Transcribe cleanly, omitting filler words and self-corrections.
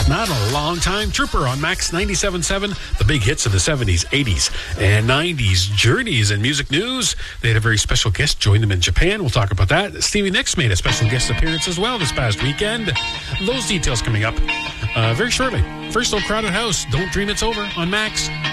Not a long time. Trooper on Max 97.7, the big hits of the 70s, 80s, and 90s. Journeys and music news. They had a very special guest join them in Japan. We'll talk about that. Stevie Nicks made a special guest appearance as well this past weekend. Those details coming up very shortly. First, Old Crowded House. Don't Dream It's Over on Max.